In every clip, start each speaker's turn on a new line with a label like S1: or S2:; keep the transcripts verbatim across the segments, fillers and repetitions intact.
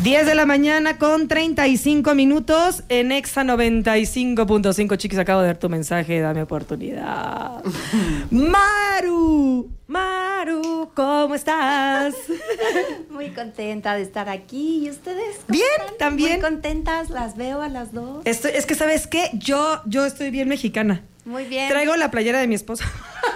S1: diez de la mañana con treinta y cinco minutos en Exa noventa y cinco punto cinco. Chiquis, acabo de ver tu mensaje, dame oportunidad. Maru, Maru, ¿cómo estás?
S2: Muy contenta de estar aquí. ¿Y ustedes?
S1: Bien,
S2: están?
S1: también.
S2: Muy contentas, las veo a las dos.
S1: Estoy, es que, ¿sabes qué? Yo, yo estoy bien mexicana.
S2: Muy bien.
S1: Traigo la playera de mi esposa.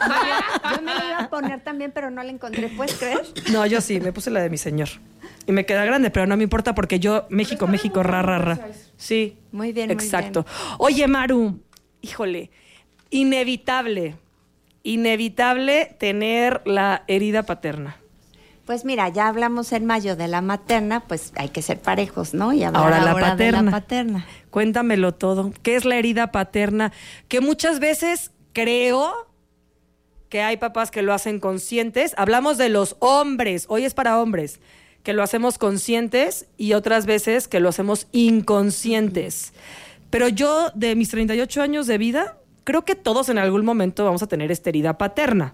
S2: Yo me la iba a poner también, pero no la encontré. ¿Puedes creer?
S1: No, yo sí, me puse la de mi señor. Y me queda grande, pero no me importa porque yo, México, México, ra, ra, ra. Sí.
S2: Muy bien,
S1: exacto.
S2: muy bien.
S1: Oye, Maru, híjole, inevitable, inevitable tener la herida paterna.
S2: Pues mira, ya hablamos en mayo de la materna, pues hay que ser parejos, ¿no? Y hablar
S1: Ahora,
S2: ahora,
S1: la paterna.
S2: de la paterna.
S1: Cuéntamelo todo. ¿Qué es la herida paterna? Que muchas veces creo que hay papás que lo hacen conscientes. Hablamos de los hombres, hoy es para hombres, que lo hacemos conscientes y otras veces que lo hacemos inconscientes. Pero yo, de mis treinta y ocho años de vida, creo que todos en algún momento vamos a tener esta herida paterna.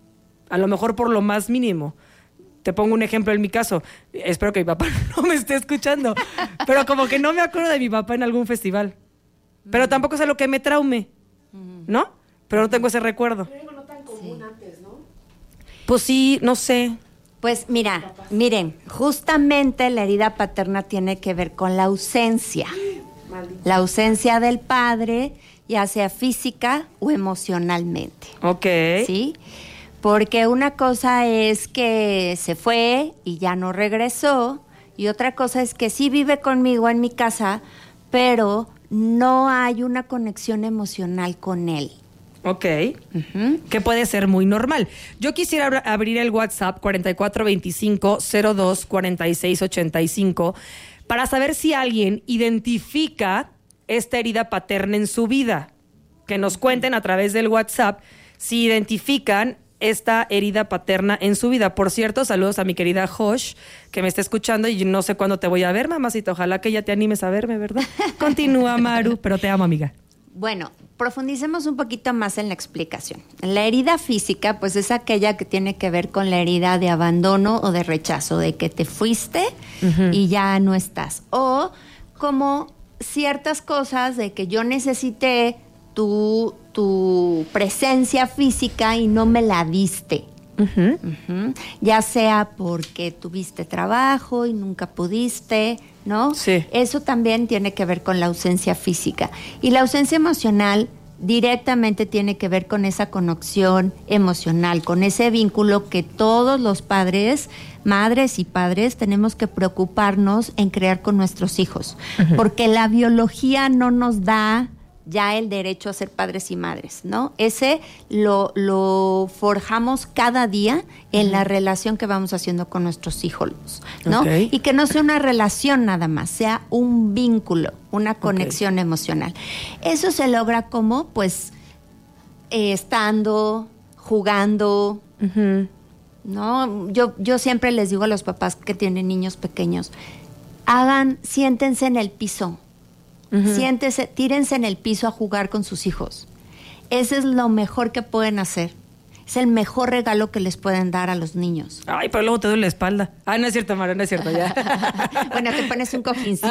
S1: A lo mejor por lo más mínimo. Te pongo un ejemplo en mi caso. Espero que mi papá no me esté escuchando. Pero como que no me acuerdo de mi papá en algún festival. Pero tampoco es algo que me traume, ¿no? Pero no tengo ese recuerdo.
S3: Pero algo no tan común sí. antes, ¿no?
S1: Pues sí, no sé.
S2: Pues mira, miren, justamente la herida paterna tiene que ver con la ausencia.
S3: Maldito.
S2: La ausencia del padre, ya sea física o emocionalmente.
S1: Ok.
S2: ¿Sí? Porque una cosa es que se fue y ya no regresó, y otra cosa es que sí vive conmigo en mi casa, pero no hay una conexión emocional con él.
S1: Ok.
S2: Uh-huh.
S1: Que puede ser muy normal. Yo quisiera abr- abrir el WhatsApp cuarenta y cuatro veinticinco cero dos cuarenta y seis ochenta y cinco para saber si alguien identifica esta herida paterna en su vida. Que nos cuenten a través del WhatsApp si identifican esta herida paterna en su vida. Por cierto, saludos a mi querida Josh, que me está escuchando y no sé cuándo te voy a ver, mamacita. Ojalá que ya te animes a verme, ¿verdad? Continúa, Maru, pero te amo, amiga.
S2: Bueno, profundicemos un poquito más en la explicación. La herida física, pues es aquella que tiene que ver con la herida de abandono o de rechazo, de que te fuiste uh-huh. y ya no estás. O como ciertas cosas de que yo necesité tu, tu presencia física y no me la diste. Uh-huh. Uh-huh. Ya sea porque tuviste trabajo y nunca pudiste, ¿no?
S1: Sí.
S2: Eso también tiene que ver con la ausencia física. Y la ausencia emocional directamente tiene que ver con esa conexión emocional, con ese vínculo que todos los padres, madres y padres tenemos que preocuparnos en crear con nuestros hijos. Uh-huh. Porque la biología no nos da ya el derecho a ser padres y madres, ¿no? Ese lo, lo forjamos cada día en uh-huh. la relación que vamos haciendo con nuestros hijos, ¿no? Okay. Y que no sea una relación nada más, sea un vínculo, una conexión okay. emocional. Eso se logra como, pues, eh, estando, jugando, uh-huh. ¿no? Yo, yo siempre les digo a los papás que tienen niños pequeños, hagan, siéntense en el piso. Uh-huh. Siéntese, tírense en el piso a jugar con sus hijos. Ese es lo mejor que pueden hacer. Es el mejor regalo que les pueden dar a los niños.
S1: Ay, pero luego te duele la espalda. Ah, no es cierto, Maru, no es cierto, ya.
S2: Bueno, te pones un cojincito.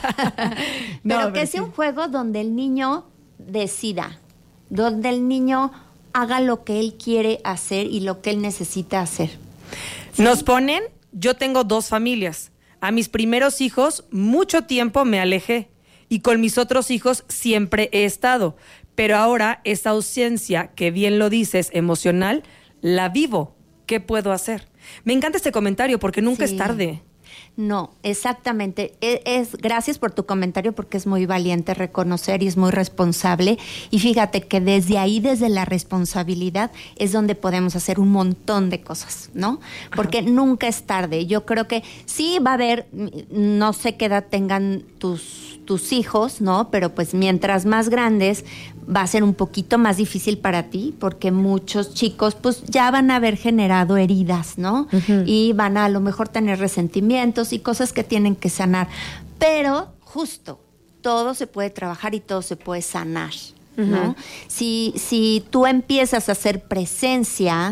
S1: No,
S2: pero que
S1: pero
S2: sea
S1: sí.
S2: un juego donde el niño decida, donde el niño haga lo que él quiere hacer y lo que él necesita hacer. ¿Sí?
S1: Nos ponen, yo tengo dos familias. A mis primeros hijos mucho tiempo me alejé. Y con mis otros hijos siempre he estado. Pero ahora esa ausencia, que bien lo dices, emocional, la vivo. ¿Qué puedo hacer? Me encanta este comentario porque nunca
S2: sí.
S1: es tarde.
S2: No, exactamente. Es, es, gracias por tu comentario porque es muy valiente reconocer y es muy responsable. Y fíjate que desde ahí, desde la responsabilidad, es donde podemos hacer un montón de cosas, ¿no? Porque Ajá. nunca es tarde. Yo creo que sí va a haber, no sé qué edad tengan tus, tus hijos, ¿no? Pero pues mientras más grandes va a ser un poquito más difícil para ti porque muchos chicos pues ya van a haber generado heridas, ¿no? Uh-huh. Y van a a lo mejor tener resentimientos y cosas que tienen que sanar. Pero justo, todo se puede trabajar y todo se puede sanar, ¿no? Uh-huh. Si, si tú empiezas a hacer presencia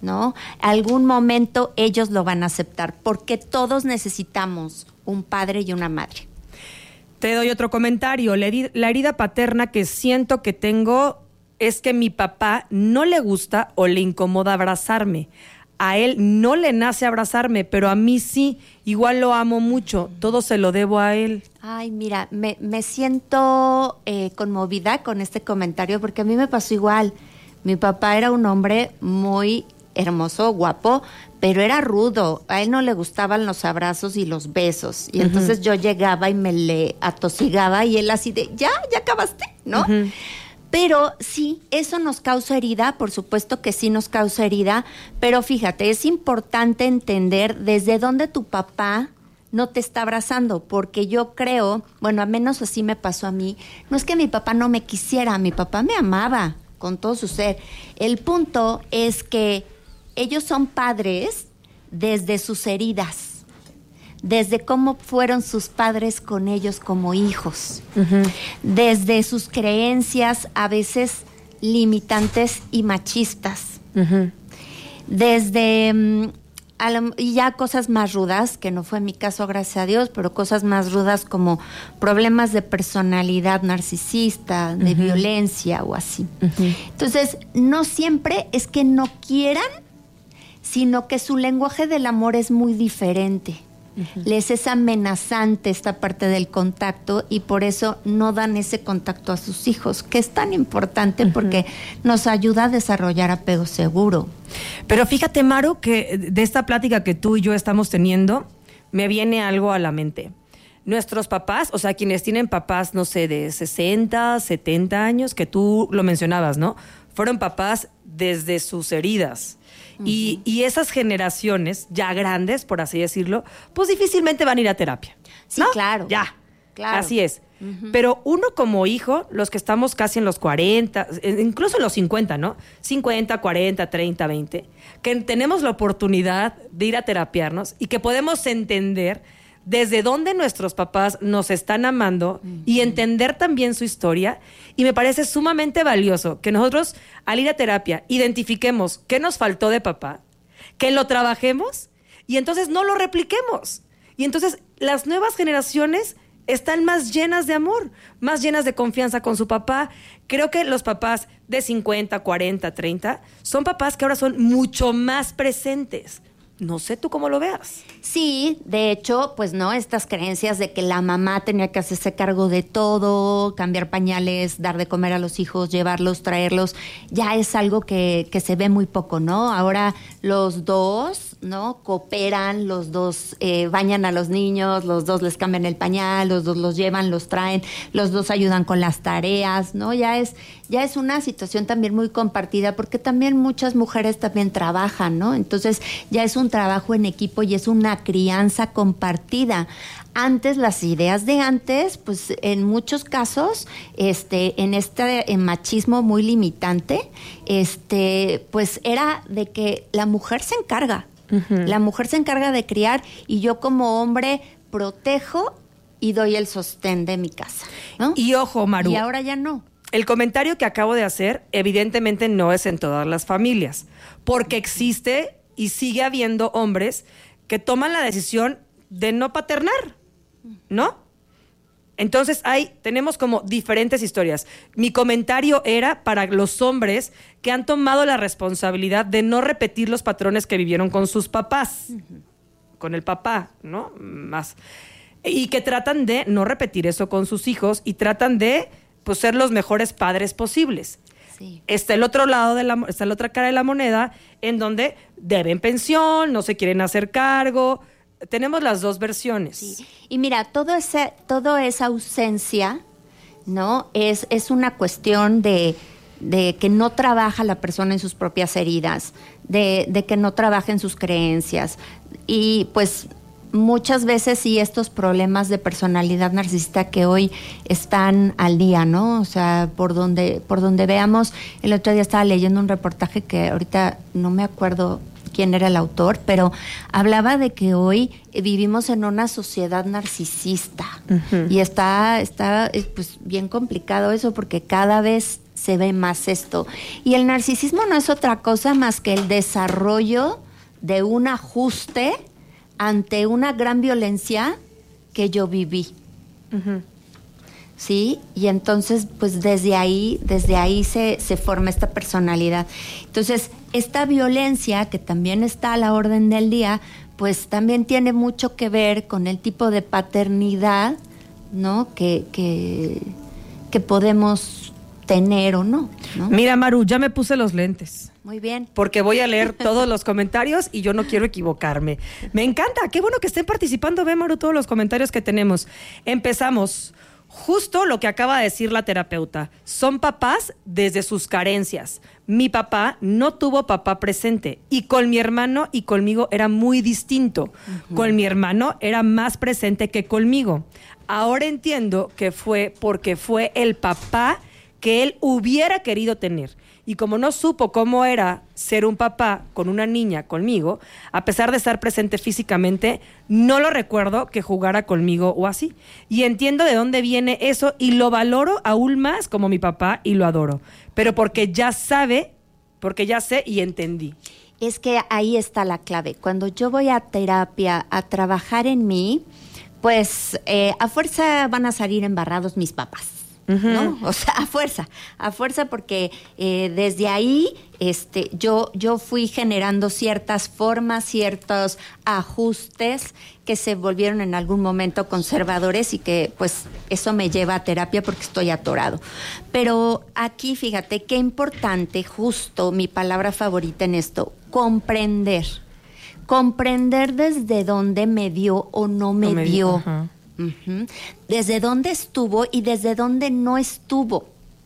S2: ¿no? Algún momento ellos lo van a aceptar, porque todos necesitamos un padre y una madre.
S1: Te doy otro comentario. La herida, la herida paterna que siento que tengo es que mi papá no le gusta o le incomoda abrazarme. A él no le nace abrazarme, pero a mí sí. Igual lo amo mucho. Todo se lo debo a él.
S2: Ay, mira, me, me siento eh, conmovida con este comentario porque a mí me pasó igual. Mi papá era un hombre muy hermoso, guapo, pero era rudo. A él no le gustaban los abrazos y los besos. Y uh-huh. entonces yo llegaba y me le atosigaba y él así de, ya, ya acabaste, ¿no? Uh-huh. Pero sí, eso nos causa herida, por supuesto que sí nos causa herida, pero fíjate, es importante entender desde dónde tu papá no te está abrazando, porque yo creo, bueno, al menos así me pasó a mí, no es que mi papá no me quisiera, mi papá me amaba con todo su ser. El punto es que ellos son padres desde sus heridas, desde cómo fueron sus padres con ellos como hijos, uh-huh. desde sus creencias a veces limitantes y machistas, uh-huh. desde um, lo, y ya cosas más rudas, que no fue mi caso, gracias a Dios, pero cosas más rudas como problemas de personalidad narcisista, de uh-huh. violencia o así. Uh-huh. Entonces, no siempre es que no quieran, sino que su lenguaje del amor es muy diferente. Uh-huh. Les es amenazante esta parte del contacto y por eso no dan ese contacto a sus hijos, que es tan importante uh-huh. porque nos ayuda a desarrollar apego seguro.
S1: Pero fíjate, Maru, que de esta plática que tú y yo estamos teniendo, me viene algo a la mente. Nuestros papás, o sea, quienes tienen papás, no sé, de sesenta, setenta años, que tú lo mencionabas, ¿no? Fueron papás desde sus heridas. Uh-huh. Y, y esas generaciones ya grandes, por así decirlo, pues difícilmente van a ir a terapia.
S2: Sí,
S1: ¿no?
S2: claro.
S1: Ya,
S2: claro.
S1: Así es.
S2: Uh-huh.
S1: Pero uno como hijo, los que estamos casi en los cuarenta, incluso en los cincuenta, ¿no? cincuenta, cuarenta, treinta, veinte, que tenemos la oportunidad de ir a terapiarnos y que podemos entender desde dónde nuestros papás nos están amando uh-huh. y entender también su historia. Y me parece sumamente valioso que nosotros, al ir a terapia, identifiquemos qué nos faltó de papá, que lo trabajemos y entonces no lo repliquemos. Y entonces las nuevas generaciones están más llenas de amor, más llenas de confianza con su papá. Creo que los papás de cincuenta, cuarenta, treinta son papás que ahora son mucho más presentes. No sé tú cómo lo veas.
S2: Sí, de hecho, pues no, estas creencias de que la mamá tenía que hacerse cargo de todo, cambiar pañales, dar de comer a los hijos, llevarlos, traerlos, ya es algo que, que se ve muy poco, ¿no? Ahora los dos, ¿no? Cooperan, los dos eh, bañan a los niños, los dos les cambian el pañal, los dos los llevan, los traen, los dos ayudan con las tareas, ¿no? Ya es, ya es una situación también muy compartida porque también muchas mujeres también trabajan, ¿no? Entonces ya es un trabajo en equipo y es una crianza compartida. Antes, las ideas de antes, pues en muchos casos, este, en este en machismo muy limitante, este, pues era de que la mujer se encarga. Uh-huh. La mujer se encarga de criar y yo como hombre protejo y doy el sostén de mi casa, ¿no?
S1: Y ojo, Maru.
S2: Y ahora ya no.
S1: El comentario que acabo de hacer, evidentemente no es en todas las familias, porque existe y sigue habiendo hombres que toman la decisión de no paternar, ¿no? Entonces hay, tenemos como diferentes historias. Mi comentario era para los hombres que han tomado la responsabilidad de no repetir los patrones que vivieron con sus papás, uh-huh. con el papá, ¿no? Más. Y que tratan de no repetir eso con sus hijos y tratan de, pues, ser los mejores padres posibles. Sí. Está el otro lado de la, está la otra cara de la moneda, en donde deben pensión, no se quieren hacer cargo. Tenemos las dos versiones.
S2: Sí. Y mira, todo ese, toda esa ausencia, ¿no? Es, es una cuestión de, de que no trabaja la persona en sus propias heridas, de, de que no trabaja en sus creencias. Y pues muchas veces sí estos problemas de personalidad narcisista que hoy están al día, ¿no? O sea, por donde, por donde veamos, el otro día estaba leyendo un reportaje que ahorita no me acuerdo quién era el autor, pero hablaba de que hoy vivimos en una sociedad narcisista. Uh-huh. Y está, está pues, bien complicado eso porque cada vez se ve más esto. Y el narcisismo no es otra cosa más que el desarrollo de un ajuste ante una gran violencia que yo viví. Uh-huh. ¿Sí? Y entonces, pues desde ahí, desde ahí se, se forma esta personalidad. Entonces, esta violencia, que también está a la orden del día, pues también tiene mucho que ver con el tipo de paternidad, ¿no? Que, que, que podemos tener o no, ¿no?
S1: Mira, Maru, ya me puse los lentes.
S2: Muy bien.
S1: Porque voy a leer todos los comentarios y yo no quiero equivocarme. Me encanta, qué bueno que estén participando, ve, Maru, todos los comentarios que tenemos. Empezamos. Justo lo que acaba de decir la terapeuta, son papás desde sus carencias. Mi papá no tuvo papá presente y con mi hermano y conmigo era muy distinto. Uh-huh. Con mi hermano era más presente que conmigo. Ahora entiendo que fue porque fue el papá que él hubiera querido tener. Y como no supo cómo era ser un papá con una niña conmigo, a pesar de estar presente físicamente, no lo recuerdo que jugara conmigo o así. Y entiendo de dónde viene eso y lo valoro aún más como mi papá y lo adoro. Pero porque ya sabe, porque ya sé y entendí.
S2: Es que ahí está la clave. Cuando yo voy a terapia a trabajar en mí, pues eh, a fuerza van a salir embarrados mis papás. Uh-huh. ¿No? O sea, a fuerza, a fuerza porque eh, desde ahí este, yo, yo fui generando ciertas formas, ciertos ajustes que se volvieron en algún momento conservadores y que pues eso me lleva a terapia porque estoy atorado. Pero aquí fíjate qué importante, justo mi palabra favorita en esto, comprender. Comprender desde dónde me dio o no me, no me dio. Uh-huh. Uh-huh. Desde dónde estuvo y desde dónde no estuvo,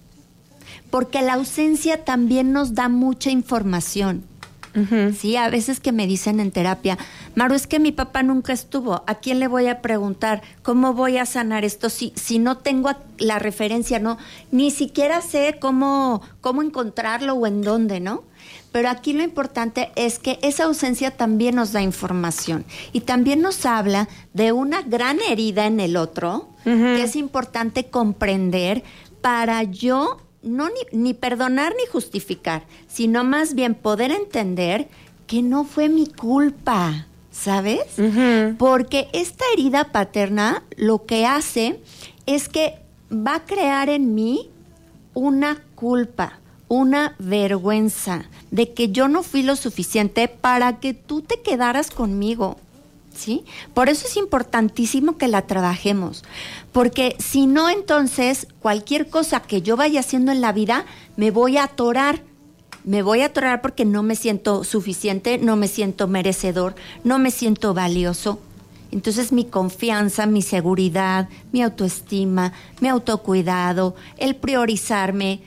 S2: porque la ausencia también nos da mucha información. Uh-huh. Sí, a veces que me dicen en terapia, Maru, es que mi papá nunca estuvo, ¿a quién le voy a preguntar? ¿Cómo voy a sanar esto si, si no tengo la referencia? No, ni siquiera sé cómo, cómo encontrarlo o en dónde, ¿no? Pero aquí lo importante es que esa ausencia también nos da información y también nos habla de una gran herida en el otro, uh-huh, que es importante comprender para yo no ni, ni perdonar ni justificar, sino más bien poder entender que no fue mi culpa, ¿sabes? Uh-huh. Porque esta herida paterna lo que hace es que va a crear en mí una culpa, una vergüenza de que yo no fui lo suficiente para que tú te quedaras conmigo, ¿sí? Por eso es importantísimo que la trabajemos, porque si no, entonces cualquier cosa que yo vaya haciendo en la vida me voy a atorar, me voy a atorar porque no me siento suficiente, no me siento merecedor, no me siento valioso. Entonces mi confianza, mi seguridad, mi autoestima, mi autocuidado, el priorizarme,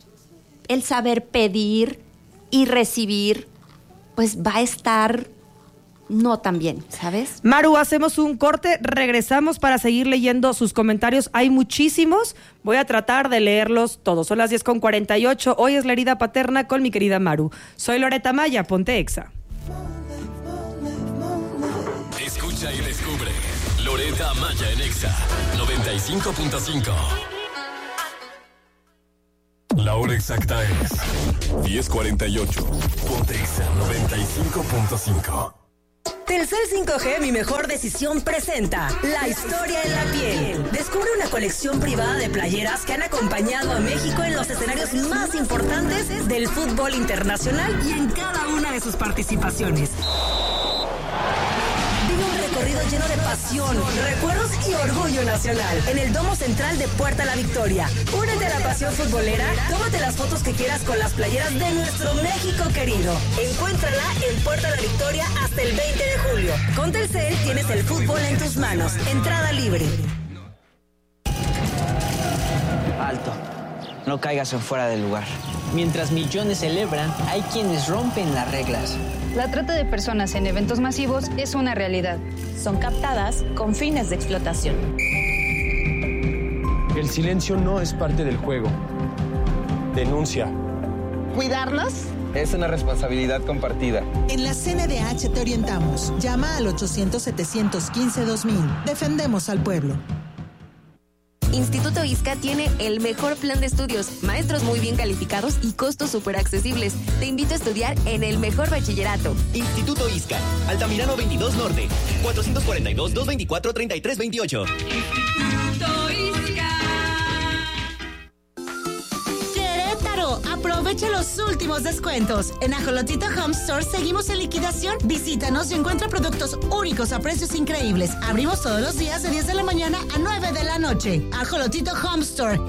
S2: el saber pedir y recibir, pues va a estar no tan bien, ¿sabes?
S1: Maru, hacemos un corte, regresamos para seguir leyendo sus comentarios. Hay muchísimos, voy a tratar de leerlos todos. Son las diez con cuarenta y ocho, hoy es la herida paterna con mi querida Maru. Soy Loreta Maya, ponte Exa.
S4: Escucha y descubre Loreta Maya en Exa noventa y cinco punto cinco. La hora exacta es diez cuarenta y ocho. Ponte Exa noventa y cinco punto cinco.
S5: Telcel cinco G, mi mejor decisión, presenta La historia en la piel. Descubre una colección privada de playeras que han acompañado a México en los escenarios más importantes del fútbol internacional y en cada una de sus participaciones. Vive un recorrido lleno de pasión, recuerdos y orgullo nacional en el Domo Central de Puerta La Victoria. Únete a la pasión futbolera, tómate las fotos que quieras con las playeras de nuestro México querido. Encuéntrala en Puerta La Victoria hasta el veinte de julio. Con Telcel tienes el fútbol en tus manos. Entrada libre.
S6: Alto. No caigas en fuera del lugar. Mientras millones celebran, hay quienes rompen las reglas.
S7: La trata de personas en eventos masivos es una realidad.
S8: Son captadas con fines de explotación.
S9: El silencio no es parte del juego. Denuncia.
S10: Cuidarnos
S9: Es una responsabilidad compartida.
S10: En la C N D H te orientamos. Llama al ochocientos, setecientos quince, dos mil. Defendemos al pueblo.
S11: Instituto ISCA tiene el mejor plan de estudios, maestros muy bien calificados y costos súper accesibles. Te invito a estudiar en el mejor bachillerato.
S12: Instituto ISCA, Altamirano veintidós Norte, cuatrocientos cuarenta y dos, doscientos veinticuatro, treinta y tres veintiocho.
S13: Instituto ISCA. Querétaro, aprovecha los últimos descuentos. En Ajolotito Home Store seguimos en liquidación. Visítanos y encuentra productos únicos a precios increíbles. Abrimos todos los días de diez de la mañana a nueve de la noche. Ajolotito Home Store.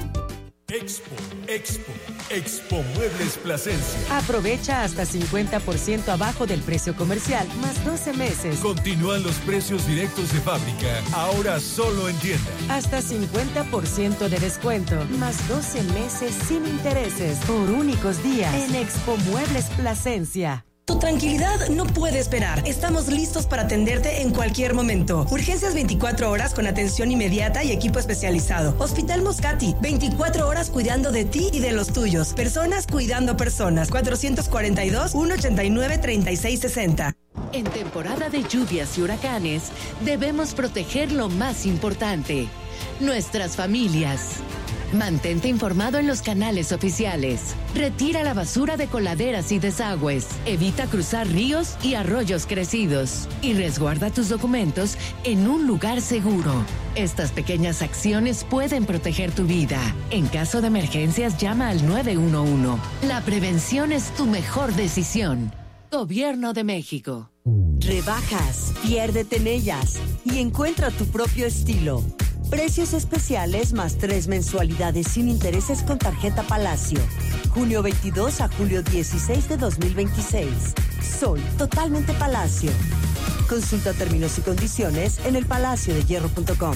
S14: Expo, Expo, Expo Muebles Plasencia.
S15: Aprovecha hasta cincuenta por ciento abajo del precio comercial, más doce meses.
S14: Continúan los precios directos de fábrica, ahora solo en tienda.
S15: Hasta cincuenta por ciento de descuento, más doce meses sin intereses, por únicos días, en Expo Muebles Plasencia.
S5: Tu tranquilidad no puede esperar. Estamos listos para atenderte en cualquier momento. Urgencias veinticuatro horas con atención inmediata y equipo especializado. Hospital Moscati, veinticuatro horas cuidando de ti y de los tuyos. Personas cuidando personas. cuatrocientos cuarenta y dos, ciento ochenta y nueve, treinta y seis sesenta.
S16: En temporada de lluvias y huracanes, debemos proteger lo más importante: nuestras familias. Mantente informado en los canales oficiales. Retira la basura de coladeras y desagües. Evita cruzar ríos y arroyos crecidos. Y resguarda tus documentos en un lugar seguro. Estas pequeñas acciones pueden proteger tu vida. En caso de emergencias, llama al nueve uno uno. La prevención es tu mejor decisión. Gobierno de México.
S17: Rebajas, piérdete en ellas y encuentra tu propio estilo. Precios especiales más tres mensualidades sin intereses con tarjeta Palacio. junio veintidós a julio dieciséis de dos mil veintiséis. Soy totalmente Palacio. Consulta términos y condiciones en el palacio de hierro punto com.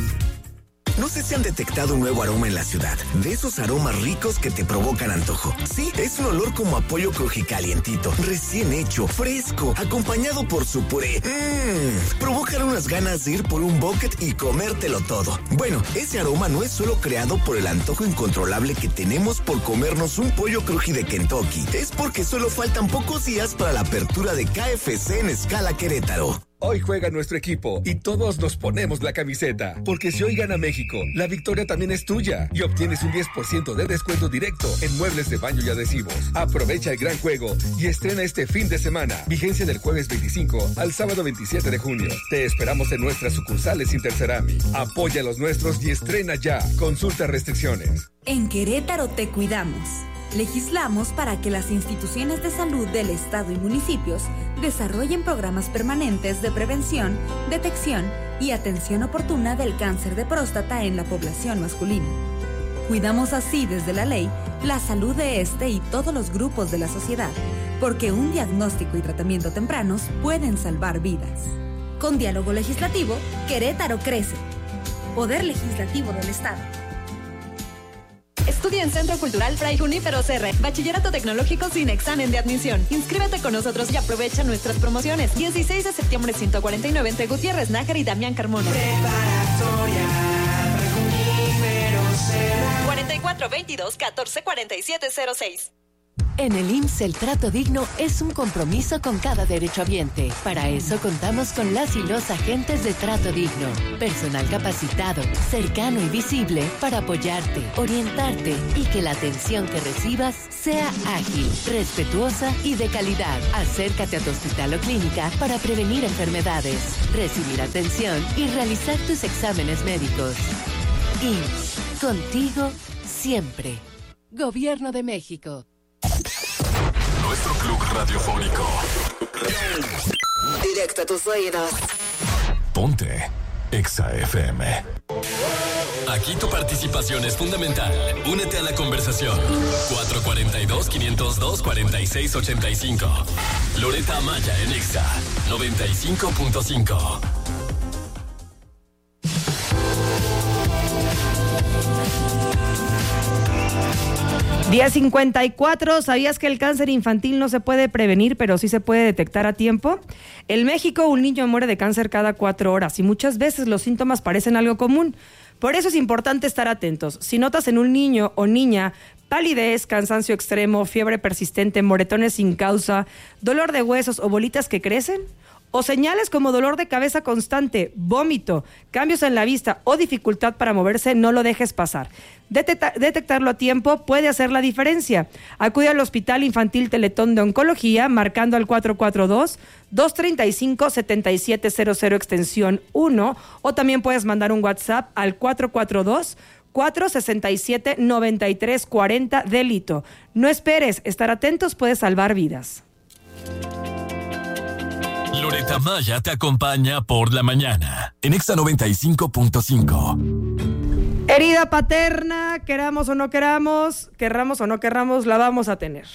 S18: No sé si han detectado un nuevo aroma en la ciudad, de esos aromas ricos que te provocan antojo. Sí, es un olor como a pollo crujicalientito, recién hecho, fresco, acompañado por su puré. Mmm, provocan unas ganas de ir por un bucket y comértelo todo. Bueno, ese aroma no es solo creado por el antojo incontrolable que tenemos por comernos un pollo cruji de Kentucky, es porque solo faltan pocos días para la apertura de K F C en Escala Querétaro.
S19: Hoy juega nuestro equipo y todos nos ponemos la camiseta, porque si hoy gana México, la victoria también es tuya y obtienes un diez por ciento de descuento directo en muebles de baño y adhesivos. Aprovecha el gran juego y estrena este fin de semana. Vigencia del jueves veinticinco al sábado veintisiete de junio. Te esperamos en nuestras sucursales Intercerami. Apoya a los nuestros y estrena ya. Consulta restricciones.
S20: En Querétaro te cuidamos. Legislamos para que las instituciones de salud del Estado y municipios desarrollen programas permanentes de prevención, detección y atención oportuna del cáncer de próstata en la población masculina. Cuidamos así desde la ley la salud de este y todos los grupos de la sociedad, porque un diagnóstico y tratamiento tempranos pueden salvar vidas. Con diálogo legislativo, Querétaro crece. Poder Legislativo del Estado.
S21: Estudia en Centro Cultural Fray Junípero Serra. Bachillerato tecnológico sin examen de admisión. Inscríbete con nosotros y aprovecha nuestras promociones. dieciséis de septiembre ciento cuarenta y nueve entre Gutiérrez Nájar y Damián Carmona.
S13: Preparatoria Fray Junípero Serra.
S21: cuarenta y cuatro veintidós catorce cuarenta y siete cero seis.
S16: En el I M S S el trato digno es un compromiso con cada derechohabiente. Para eso contamos con las y los agentes de Trato Digno. Personal capacitado, cercano y visible para apoyarte, orientarte y que la atención que recibas sea ágil, respetuosa y de calidad. Acércate a tu hospital o clínica para prevenir enfermedades, recibir atención y realizar tus exámenes médicos. I M S S, contigo siempre. Gobierno de México.
S4: Nuestro club radiofónico.
S5: Directo a tus oídos.
S4: Ponte Exa F M. Aquí tu participación es fundamental. Únete a la conversación. cuatro cuatro dos, cinco cero dos, cuatro seis ocho cinco. Loreta Amaya en Exa noventa y cinco punto cinco.
S1: Día cincuenta y cuatro, ¿sabías que el cáncer infantil no se puede prevenir, pero sí se puede detectar a tiempo? En México, un niño muere de cáncer cada cuatro horas y muchas veces los síntomas parecen algo común. Por eso es importante estar atentos. Si notas en un niño o niña palidez, cansancio extremo, fiebre persistente, moretones sin causa, dolor de huesos o bolitas que crecen, o señales como dolor de cabeza constante, vómito, cambios en la vista o dificultad para moverse, no lo dejes pasar. Detecta- detectarlo a tiempo puede hacer la diferencia. Acude al Hospital Infantil Teletón de Oncología marcando al cuatro cuatro dos, dos tres cinco, siete siete cero cero extensión uno, o también puedes mandar un WhatsApp al cuatro cuatro dos, cuatro seis siete, nueve tres cuatro cero delito. No esperes, estar atentos puede salvar vidas.
S4: Loreta Maya te acompaña por la mañana en Exa noventa y cinco punto cinco.
S1: Herida paterna, queramos o no queramos, querramos o no querramos, la vamos a tener.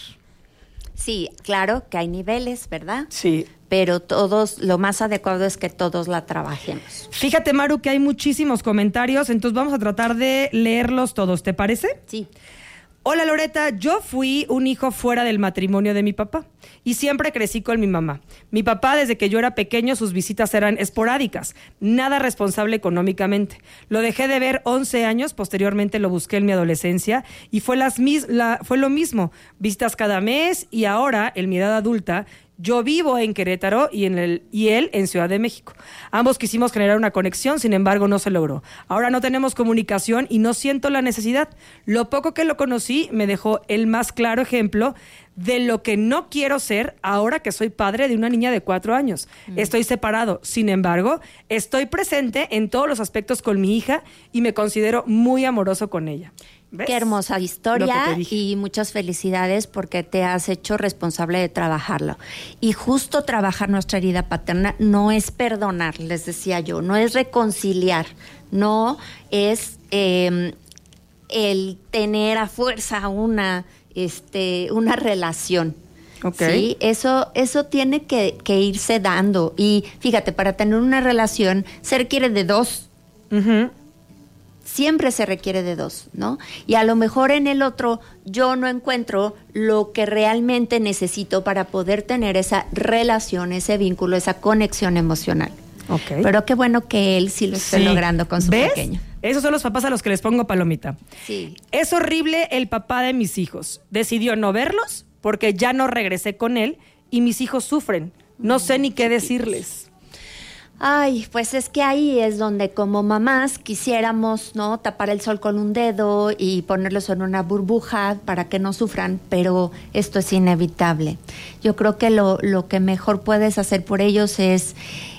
S2: Sí, claro que hay niveles, ¿verdad?
S1: Sí.
S2: Pero todos, lo más adecuado es que todos la trabajemos.
S1: Fíjate, Maru, que hay muchísimos comentarios, entonces vamos a tratar de leerlos todos, ¿te parece?
S2: Sí.
S1: Hola Loreta, yo fui un hijo fuera del matrimonio de mi papá y siempre crecí con mi mamá. Mi papá, desde que yo era pequeño, sus visitas eran esporádicas, nada responsable económicamente. Lo dejé de ver once años, posteriormente lo busqué en mi adolescencia y fue, las mis, la, fue lo mismo, visitas cada mes, y ahora, en mi edad adulta, yo vivo en Querétaro y, en el, y él en Ciudad de México. Ambos quisimos generar una conexión, sin embargo no se logró. Ahora no tenemos comunicación y no siento la necesidad. Lo poco que lo conocí me dejó el más claro ejemplo de lo que no quiero ser ahora que soy padre de una niña de cuatro años. Mm. Estoy separado, sin embargo, estoy presente en todos los aspectos con mi hija y me considero muy amoroso con ella. ¿Ves?
S2: Qué hermosa historia y muchas felicidades porque te has hecho responsable de trabajarlo. Y justo trabajar nuestra herida paterna no es perdonar, les decía yo, no es reconciliar, no es eh, el tener a fuerza una, este, una relación.
S1: Okay.
S2: Sí, eso, eso tiene que, que irse dando. Y fíjate, para tener una relación se requiere de dos.
S1: Uh-huh.
S2: Siempre se requiere de dos, ¿no? Y a lo mejor en el otro yo no encuentro lo que realmente necesito para poder tener esa relación, ese vínculo, esa conexión emocional.
S1: Okay.
S2: Pero qué bueno que él sí lo esté
S1: sí.
S2: logrando con su
S1: ¿Ves?
S2: pequeño.
S1: Esos son los papás a los que les pongo palomita.
S2: Sí.
S1: Es horrible el papá de mis hijos. Decidió no verlos porque ya no regresé con él y mis hijos sufren. No sé ni qué decirles.
S2: Ay, pues es que ahí es donde como mamás quisiéramos, ¿no?, tapar el sol con un dedo y ponerlos en una burbuja para que no sufran, pero esto es inevitable. Yo creo que lo, lo que mejor puedes hacer por ellos es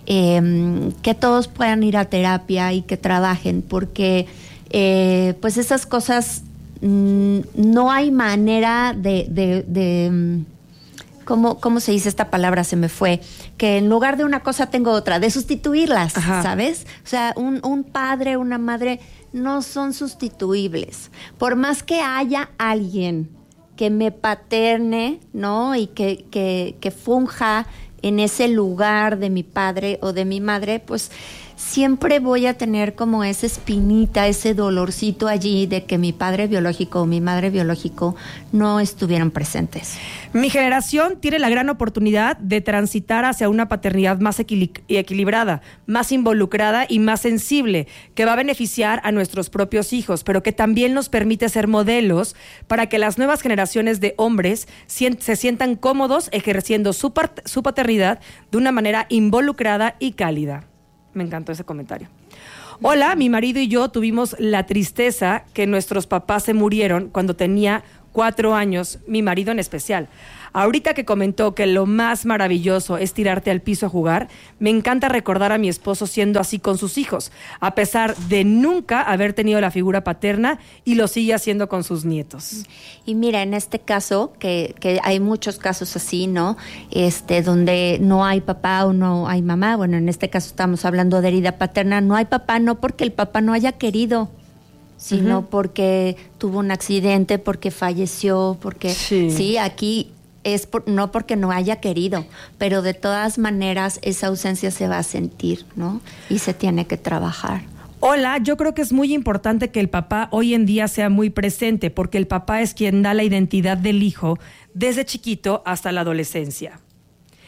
S2: eh, que todos puedan ir a terapia y que trabajen, porque eh, pues esas cosas mmm, no hay manera de... de, de ¿Cómo, ¿Cómo se dice esta palabra? Se me fue. Que en lugar de una cosa tengo otra, de sustituirlas, Ajá. ¿sabes? O sea, un, un padre, una madre no son sustituibles. Por más que haya alguien que me paterne, ¿no? Y que, que, que funja en ese lugar de mi padre o de mi madre, pues siempre voy a tener como esa espinita, ese dolorcito allí de que mi padre biológico o mi madre biológico no estuvieron presentes.
S1: Mi generación tiene la gran oportunidad de transitar hacia una paternidad más equil- equilibrada, más involucrada y más sensible, que va a beneficiar a nuestros propios hijos, pero que también nos permite ser modelos para que las nuevas generaciones de hombres sient- se sientan cómodos ejerciendo su, part- su paternidad de una manera involucrada y cálida. Me encantó ese comentario. Hola, mi marido y yo tuvimos la tristeza que nuestros papás se murieron cuando tenía cuatro años, mi marido en especial. Ahorita que comentó que lo más maravilloso es tirarte al piso a jugar, me encanta recordar a mi esposo siendo así con sus hijos, a pesar de nunca haber tenido la figura paterna, y lo sigue haciendo con sus nietos.
S2: Y mira, en este caso, que, que hay muchos casos así, ¿no? Este, donde no hay papá o no hay mamá. Bueno, en este caso estamos hablando de herida paterna. No hay papá, no porque el papá no haya querido, sino uh-huh. porque tuvo un accidente, porque falleció, porque sí, sí aquí es por, no porque no haya querido, pero de todas maneras esa ausencia se va a sentir, ¿no? Y se tiene que trabajar.
S1: Hola, yo creo que es muy importante que el papá hoy en día sea muy presente, porque el papá es quien da la identidad del hijo desde chiquito hasta la adolescencia.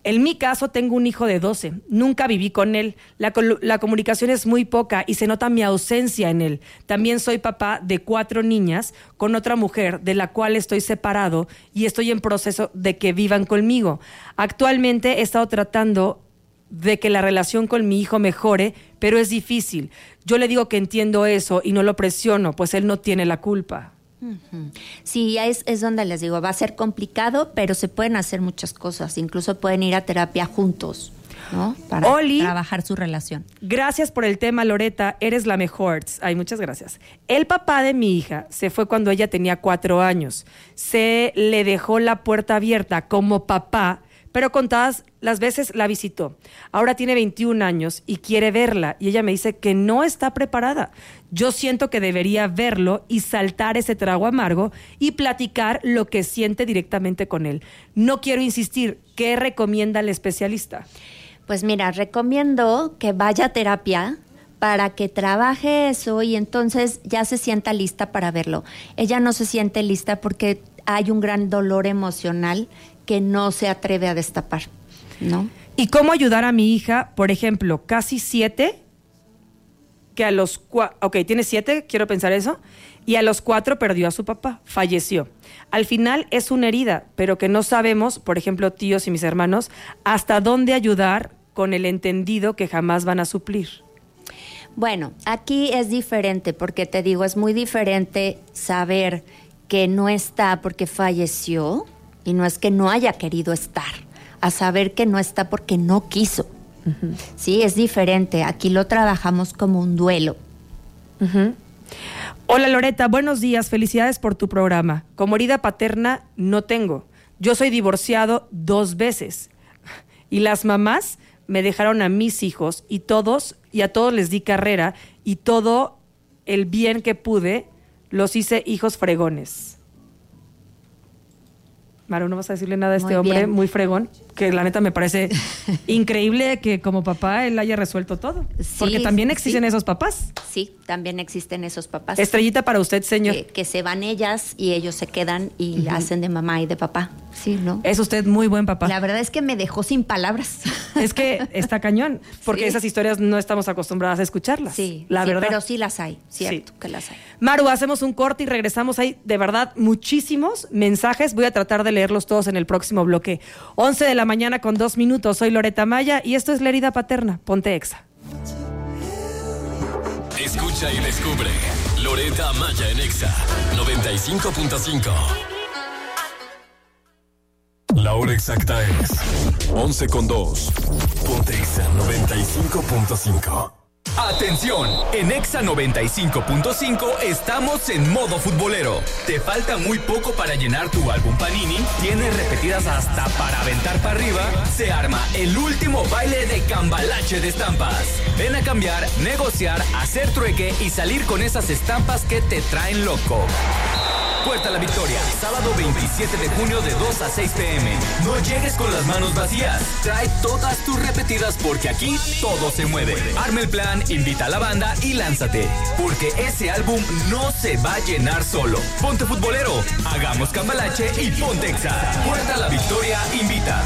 S1: En mi caso, tengo un hijo de doce. Nunca viví con él. La, la comunicación es muy poca y se nota mi ausencia en él. También soy papá de cuatro niñas con otra mujer de la cual estoy separado y estoy en proceso de que vivan conmigo. Actualmente he estado tratando de que la relación con mi hijo mejore, pero es difícil. Yo le digo que entiendo eso y no lo presiono, pues él no tiene la culpa.
S2: Sí, es, es donde les digo, va a ser complicado, pero se pueden hacer muchas cosas. Incluso pueden ir a terapia juntos, ¿no? Para
S1: Oli,
S2: trabajar su relación.
S1: Gracias por el tema, Loreta. Eres la mejor. Ay, muchas gracias. El papá de mi hija se fue cuando ella tenía cuatro años. Se le dejó la puerta abierta como papá, pero contadas las veces la visitó. Ahora tiene veintiún años y quiere verla, y ella me dice que no está preparada. Yo siento que debería verlo y saltar ese trago amargo y platicar lo que siente directamente con él. No quiero insistir. ¿Qué recomienda el especialista?
S2: Pues mira, recomiendo que vaya a terapia para que trabaje eso y entonces ya se sienta lista para verlo. Ella no se siente lista porque hay un gran dolor emocional que no se atreve a destapar, ¿no?
S1: ¿Y cómo ayudar a mi hija, por ejemplo, casi siete, que a los cuatro, ok, tiene siete, quiero pensar eso, y a los cuatro perdió a su papá, falleció. Al final es una herida, pero que no sabemos, por ejemplo, tíos y mis hermanos, hasta dónde ayudar con el entendido que jamás van a suplir.
S2: Bueno, aquí es diferente, porque te digo, es muy diferente saber que no está porque falleció, y no es que no haya querido estar, a saber que no está porque no quiso. Uh-huh. Sí, es diferente. Aquí lo trabajamos como un duelo.
S1: Uh-huh. Hola Loreta, buenos días, felicidades por tu programa. Como herida paterna no tengo. Yo soy divorciado dos veces y las mamás me dejaron a mis hijos y todos y a todos les di carrera y todo el bien que pude los hice hijos fregones. Maru, ¿no vas a decirle nada a este muy hombre bien. Muy fregón? Que la neta me parece increíble que como papá él haya resuelto todo. Sí, porque también existen sí. esos papás.
S2: Sí, también existen esos papás.
S1: Estrellita para usted, señor.
S2: Que, que se van ellas y ellos se quedan y uh-huh. hacen de mamá y de papá. Sí, ¿no?
S1: Es usted muy buen papá.
S2: La verdad es que me dejó sin palabras.
S1: Es que está cañón, porque sí. esas historias no estamos acostumbradas a escucharlas.
S2: Sí,
S1: la
S2: sí,
S1: verdad.
S2: Pero sí las hay, cierto sí. que las hay.
S1: Maru, hacemos un corte y regresamos. Hay de verdad muchísimos mensajes. Voy a tratar de leerlos todos en el próximo bloque. once de la mañana con dos minutos. Soy Loreta Maya y esto es La Herida Paterna. Ponte Exa.
S4: Escucha y descubre Loreta Maya en Exa noventa y cinco punto cinco. La hora exacta es once con dos. Ponte Exa noventa y cinco punto cinco.
S12: Atención, en Exa noventa y cinco punto cinco estamos en modo futbolero. ¿Te falta muy poco para llenar tu álbum Panini? ¿Tienes repetidas hasta para aventar para arriba? Se arma el último baile de cambalache de estampas. Ven a cambiar, negociar, hacer trueque y salir con esas estampas que te traen loco. Puerta La Victoria, sábado veintisiete de junio de dos a seis pm. No llegues con las manos vacías. Trae todas tus repetidas porque aquí todo se mueve. Arma el plan, invita a la banda y lánzate. Porque ese álbum no se va a llenar solo. Ponte futbolero, hagamos cambalache y ponte Exa. Puerta La Victoria invita.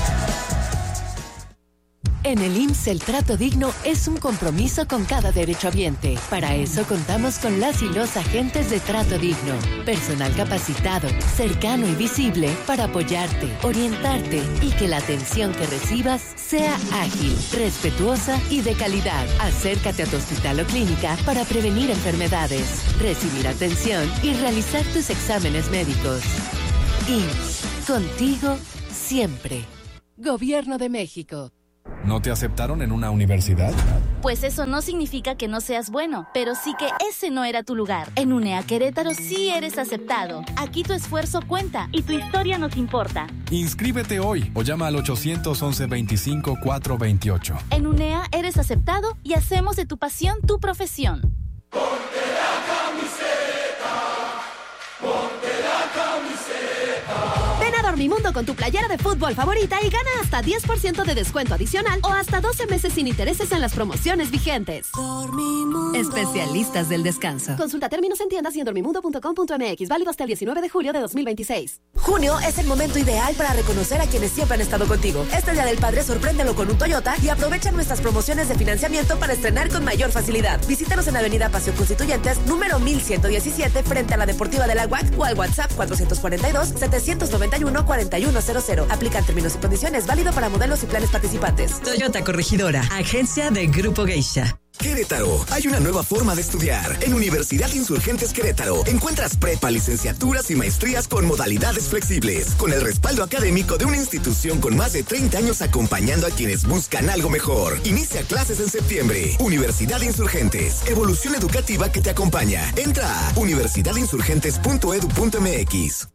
S16: En el I M S S el trato digno es un compromiso con cada derechohabiente. Para eso contamos con las y los agentes de trato digno. Personal capacitado, cercano y visible para apoyarte, orientarte y que la atención que recibas sea ágil, respetuosa y de calidad. Acércate a tu hospital o clínica para prevenir enfermedades, recibir atención y realizar tus exámenes médicos. I M S S, contigo siempre. Gobierno de México.
S14: ¿No te aceptaron en una universidad?
S3: Pues eso no significa que no seas bueno, pero sí que ese no era tu lugar. En UNEA Querétaro sí eres aceptado. Aquí tu esfuerzo cuenta y tu historia nos importa.
S14: Inscríbete hoy o llama al ochocientos once veinticinco cuatrocientos veintiocho.
S3: En UNEA eres aceptado y hacemos de tu pasión tu profesión.
S22: Ponte la camiseta, ponte la camiseta.
S21: Ven a Dormimundo con tu playera de fútbol favorita y gana hasta diez por ciento de descuento adicional o hasta doce meses sin intereses en las promociones vigentes. Dormimundo. Especialistas del descanso. Consulta términos en tiendas y en dormimundo punto com punto m x. Válido hasta el diecinueve de julio de dos mil veintiséis.
S5: Junio es el momento ideal para reconocer a quienes siempre han estado contigo. Este Día del Padre sorpréndelo con un Toyota y aprovecha nuestras promociones de financiamiento para estrenar con mayor facilidad. Visítanos en Avenida Paseo Constituyentes, número mil ciento diecisiete, frente a la Deportiva de la U A C o al WhatsApp cuatrocientos cuarenta y dos, setecientos noventa y uno, cuarenta y uno cero cero. Aplican términos y condiciones, válido para modelos y planes participantes.
S6: Toyota Corregidora, agencia de Grupo Geisha.
S18: Querétaro, hay una nueva forma de estudiar. En Universidad Insurgentes Querétaro encuentras prepa, licenciaturas y maestrías con modalidades flexibles, con el respaldo académico de una institución con más de treinta años acompañando a quienes buscan algo mejor. Inicia clases en septiembre. Universidad Insurgentes, evolución educativa que te acompaña. Entra a universidad insurgentes punto edu punto m x.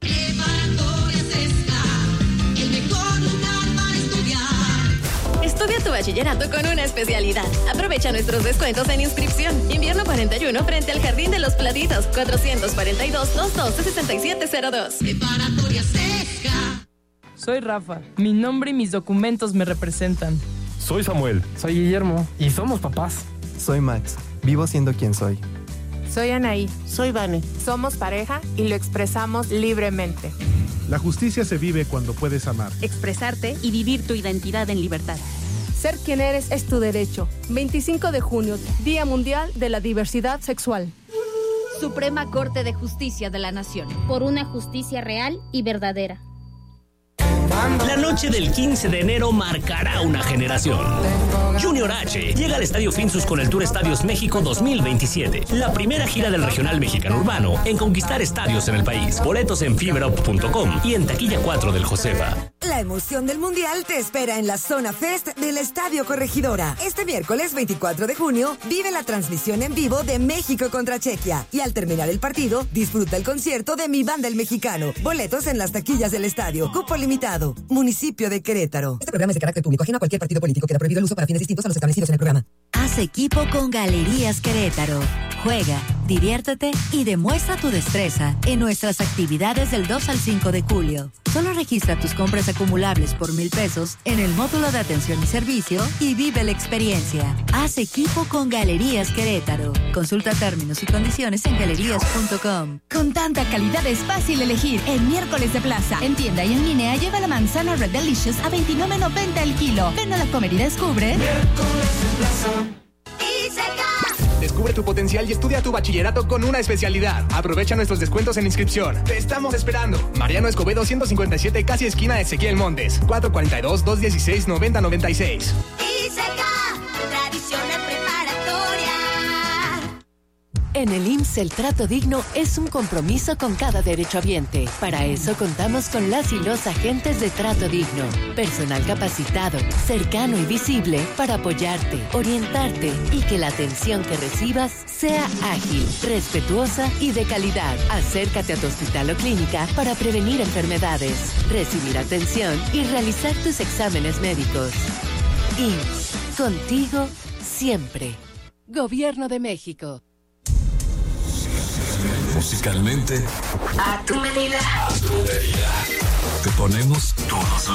S21: Estudia tu bachillerato con una especialidad. Aprovecha nuestros descuentos en inscripción. Invierno cuarenta y uno frente al Jardín de los Platitos. cuatrocientos cuarenta y dos, doscientos doce, sesenta y siete cero dos. Preparatoria Sesca.
S22: Soy Rafa. Mi nombre y mis documentos me representan.
S23: Soy Samuel.
S24: Soy Guillermo. Y somos papás.
S25: Soy Max. Vivo siendo quien soy.
S26: Soy Anaí.
S27: Soy Vane.
S26: Somos pareja y lo expresamos libremente.
S28: La justicia se vive cuando puedes amar,
S21: expresarte y vivir tu identidad en libertad.
S26: Ser quien eres es tu derecho. veinticinco de junio, Día Mundial de la Diversidad Sexual.
S21: Suprema Corte de Justicia de la Nación.
S29: Por una justicia real y verdadera.
S30: La noche del quince de enero marcará una generación. Junior H llega al Estadio Finsus con el Tour Estadios México dos mil veintisiete, la primera gira del regional mexicano urbano en conquistar estadios en el país. Boletos en fibra punto com y en taquilla cuatro del Josefa.
S31: La emoción del Mundial te espera en la Zona Fest del Estadio Corregidora. Este miércoles veinticuatro de junio vive la transmisión en vivo de México contra Chequia y al terminar el partido disfruta el concierto de Mi Banda el Mexicano. Boletos en las taquillas del estadio. Cupo limitado. Municipio de Querétaro.
S32: Este programa es de carácter público, ajeno a cualquier partido político. Queda prohibido el uso para fines distintos a los establecidos en el programa.
S33: Haz equipo con Galerías Querétaro. Juega, diviértete y demuestra tu destreza en nuestras actividades del dos al cinco de julio. Solo registra tus compras acumulables por mil pesos en el módulo de atención y servicio y vive la experiencia. Haz equipo con Galerías Querétaro. Consulta términos y condiciones en galerías punto com.
S21: Con tanta calidad es fácil elegir. El miércoles de plaza. En tienda y en línea lleva la manzana Red Delicious a veintinueve noventa el kilo. Ven a la comer y descubre. Miércoles de plaza.
S34: Descubre tu potencial y estudia tu bachillerato con una especialidad. Aprovecha nuestros descuentos en inscripción. Te estamos esperando. Mariano Escobedo ciento cincuenta y siete, casi esquina de Ezequiel Montes. cuatro cuarenta y dos, doscientos dieciséis, noventa noventa y seis.
S21: Tradicional preparatoria.
S16: En el I M S S el trato digno es un compromiso con cada derechohabiente. Para eso contamos con las y los agentes de trato digno. Personal capacitado, cercano y visible para apoyarte, orientarte y que la atención que recibas sea ágil, respetuosa y de calidad. Acércate a tu hospital o clínica para prevenir enfermedades, recibir atención y realizar tus exámenes médicos. I M S S, contigo siempre. Gobierno de México.
S4: Musicalmente,
S21: A tu medida.
S4: a tu medida. Te ponemos todos